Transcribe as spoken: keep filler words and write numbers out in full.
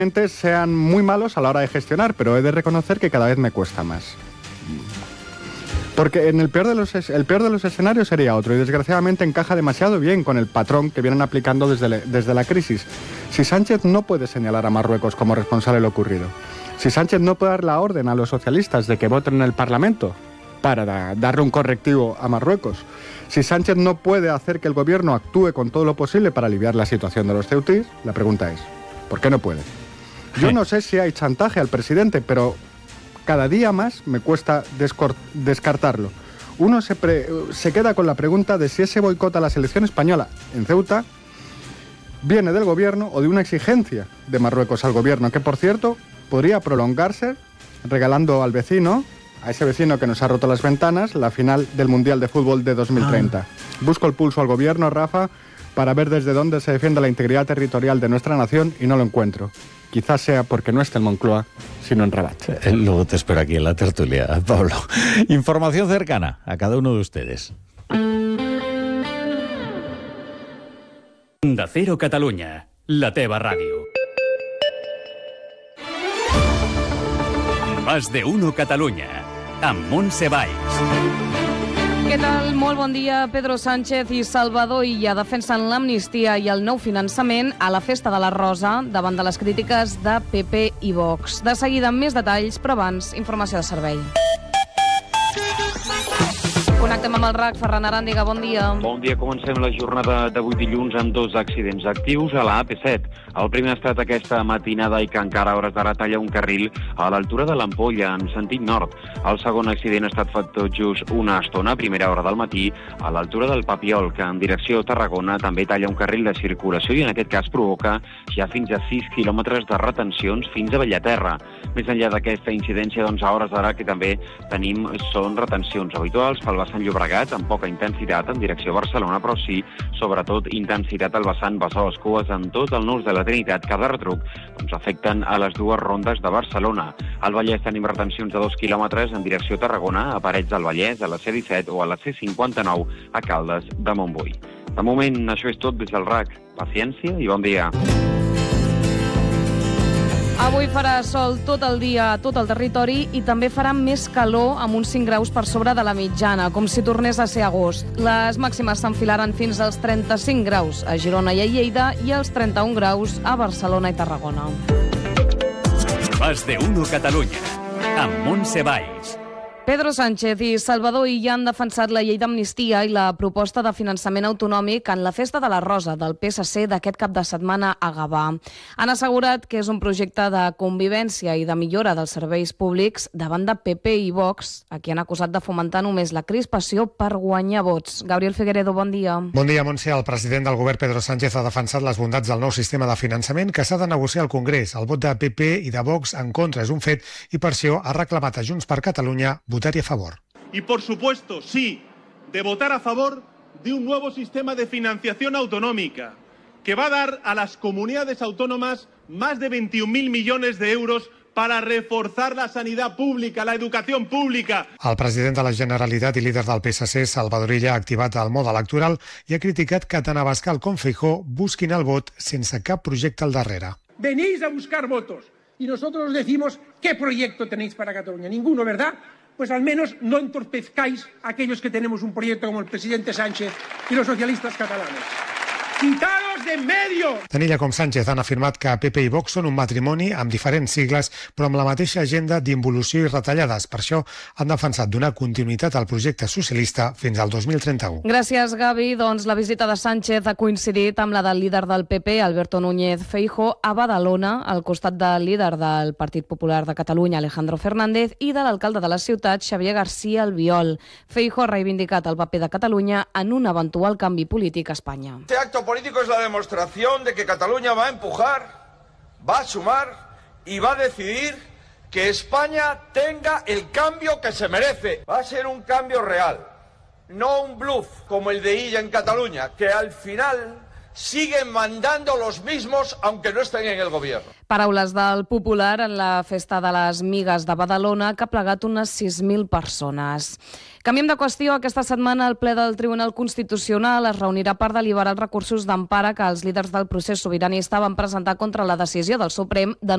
sean muy malos a la hora de gestionar, pero he de reconocer que cada vez me cuesta más. Porque en el peor de los, el peor de los escenarios sería otro, y desgraciadamente encaja demasiado bien con el patrón que vienen aplicando desde, le, desde la crisis. Si Sánchez no puede señalar a Marruecos como responsable de lo ocurrido, si Sánchez no puede dar la orden a los socialistas de que voten en el Parlamento para da, darle un correctivo a Marruecos, si Sánchez no puede hacer que el gobierno actúe con todo lo posible para aliviar la situación de los ceutís, la pregunta es, ¿por qué no puede? Yo no sé si hay chantaje al presidente, pero cada día más me cuesta descartarlo. Uno se, pre se queda con la pregunta de si ese boicot a la selección española en Ceuta viene del gobierno o de una exigencia de Marruecos al gobierno, que por cierto podría prolongarse regalando al vecino, a ese vecino que nos ha roto las ventanas, la final del Mundial de Fútbol de dos mil treinta. Ah. Busco el pulso al gobierno, Rafa, para ver desde dónde se defiende la integridad territorial de nuestra nación y no lo encuentro. Quizás sea porque no está en Moncloa, sino en Rabat. Eh, luego te espero aquí en la tertulia, Pablo. Información cercana a cada uno de ustedes. Onda Cero Catalunya, la teva ràdio. Más de uno Catalunya, amb Montse Valls. Què tal? Molt bon dia. Pedro Sánchez i Salvador Illa defensen l'amnistia i el nou finançament a la Festa de la Rosa davant de les crítiques de P P i Vox. De seguida, amb més detalls, però abans, informació de servei. Connectem amb el R A C. Ferran Aràndiga, bon dia. Bon dia. Comencem la jornada d'avui dilluns amb dos accidents actius a la A P set. El primer ha estat aquesta matinada i que encara a hores d'ara talla un carril a l'altura de l'Ampolla, en sentit nord. El segon accident ha estat fet tot just una estona, a primera hora del matí, a l'altura del Papiol, que en direcció a Tarragona també talla un carril de circulació i en aquest cas provoca ja fins a sis quilòmetres de retencions fins a Bellaterra. Més enllà d'aquesta incidència, doncs a hores d'ara que també tenim són retencions habituals pel vessant Llobregat, amb poca intensitat en direcció a Barcelona, però sí, sobretot, intensitat al vessant Besòs-Cues en tot el nus de la Trinitat, que de retruc doncs, afecten a les dues rondes de Barcelona. Al Vallès tenim retencions de dos quilòmetres en direcció a Tarragona, a Parets del Vallès, a la C disset o a la C cinquanta-nou a Caldes de Montbui. De moment, això és tot des del R A C. Paciència i bon dia. Avui farà sol tot el dia a tot el territori i també farà més calor amb uns cinc graus per sobre de la mitjana, com si tornés a ser agost. Les màximes s'enfilaran fins als trenta-cinc graus a Girona i a Lleida i als trenta-un graus a Barcelona i Tarragona. Más de uno Catalunya, amb Montse Valls. Pedro Sánchez i Salvador Illa han defensat la llei d'amnistia i la proposta de finançament autonòmic en la Festa de la Rosa del P S C d'aquest cap de setmana a Gavà. Han assegurat que és un projecte de convivència i de millora dels serveis públics davant de P P i Vox, a qui han acusat de fomentar només la crispació per guanyar vots. Gabriel Figueredo, bon dia. Bon dia, Montse. El president del govern, Pedro Sánchez, ha defensat les bondats del nou sistema de finançament que s'ha de negociar al Congrés. El vot de P P i de Vox en contra és un fet i per això ha reclamat a Junts per Catalunya votar a favor. Y por supuesto, sí, de votar a favor de un nuevo sistema de financiación autonómica que va a dar a las comunidades autónomas más de veintiún mil millones de euros para reforzar la sanidad pública, la educación pública. El president de la Generalitat i líder del P S C, Salvador Illa, ha activat el mode electoral i ha criticat que tant Abascal com Feijóo busquin el vot sense cap projecte al darrere. Venís a buscar votos y nosotros os decimos qué proyecto tenéis para Cataluña. Ninguno, ¿verdad? Pues al menos no entorpezcáis a aquellos que tenemos un proyecto como el presidente Sánchez y los socialistas catalanes. ¡Quitaros de en medio! Tant ella com Sánchez han afirmat que P P i Vox són un matrimoni amb diferents sigles, però amb la mateixa agenda d'involució i retallades. Per això han defensat donar continuïtat al projecte socialista fins al dos mil trenta-u. Gràcies, Gavi. Doncs la visita de Sánchez ha coincidit amb la del líder del P P, Alberto Núñez Feijóo, a Badalona, al costat del líder del Partit Popular de Catalunya, Alejandro Fernández, i de l'alcalde de la ciutat, Xavier García Albiol. Feijóo ha reivindicat el paper de Catalunya en un eventual canvi polític a Espanya. Este acto político es la demostración de que Cataluña va a empujar, va a sumar y va a decidir que España tenga el cambio que se merece. Va a ser un cambio real, no un bluff como el de Illa en Cataluña, que al final siguen mandando los mismos aunque no estén en el gobierno. Paraules del Popular en la Festa de les Migues de Badalona, que ha plegat unes sis mil persones. Canviem de qüestió. Aquesta setmana el ple del Tribunal Constitucional es reunirà per deliberar els recursos d'empara que els líders del procés sobiranista van presentar contra la decisió del Suprem de